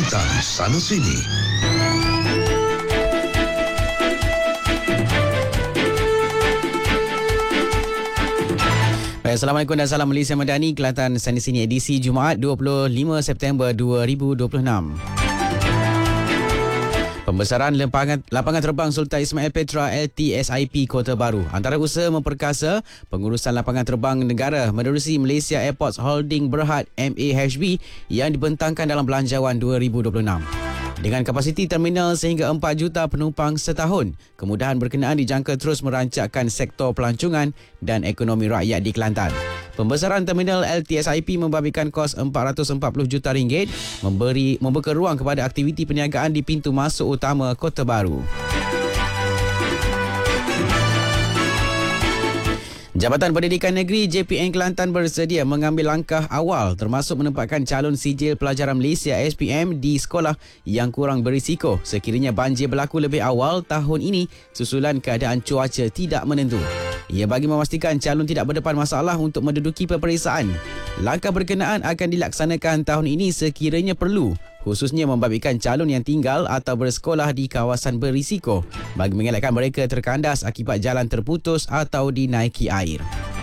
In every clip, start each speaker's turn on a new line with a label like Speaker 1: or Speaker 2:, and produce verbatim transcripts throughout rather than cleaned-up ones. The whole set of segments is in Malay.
Speaker 1: Kelantan sana sini.
Speaker 2: Assalamualaikum dan salam Malaysia Madani. Kelantan sana sini edisi Jumaat dua puluh lima September dua ribu dua puluh enam. Pembesaran lapangan, lapangan terbang Sultan Ismail Petra L T S I P Kota Baru antara usaha memperkasa pengurusan lapangan terbang negara menerusi Malaysia Airports Holding Berhad M A H B yang dibentangkan dalam Belanjawan dua ribu dua puluh enam. Dengan kapasiti terminal sehingga empat juta penumpang setahun, kemudahan berkenaan dijangka terus merancakkan sektor pelancongan dan ekonomi rakyat di Kelantan. Pembesaran terminal L T S I P membabitkan kos empat ratus empat puluh juta ringgit, memberi membuka ruang kepada aktiviti perniagaan di pintu masuk utama Kota Baru. Jabatan Pendidikan Negeri J P N Kelantan bersedia mengambil langkah awal termasuk menempatkan calon sijil pelajaran Malaysia S P M di sekolah yang kurang berisiko sekiranya banjir berlaku lebih awal tahun ini susulan keadaan cuaca tidak menentu. Ia bagi memastikan calon tidak berdepan masalah untuk menduduki peperiksaan. Langkah berkenaan akan dilaksanakan tahun ini sekiranya perlu, khususnya membabitkan calon yang tinggal atau bersekolah di kawasan berisiko bagi mengelakkan mereka terkandas akibat jalan terputus atau dinaiki air.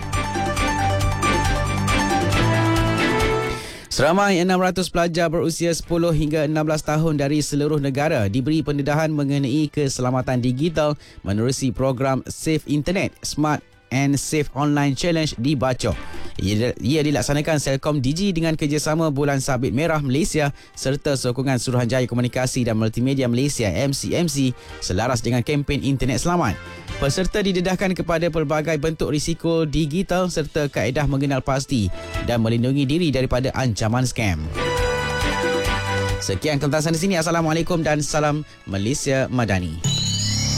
Speaker 2: Seramai enam ratus pelajar berusia sepuluh hingga enam belas tahun dari seluruh negara diberi pendedahan mengenai keselamatan digital menerusi program Safe Internet, Smart and Safe Online Challenge di Bacok. Ia, ia dilaksanakan Selcom Digi dengan kerjasama Bulan Sabit Merah Malaysia serta sokongan Suruhanjaya Komunikasi dan Multimedia Malaysia M C M C selaras dengan kempen Internet Selamat. Peserta didedahkan kepada pelbagai bentuk risiko digital serta kaedah mengenal pasti dan melindungi diri daripada ancaman skam. Sekian Kelantan sana sini. Assalamualaikum dan salam Malaysia Madani.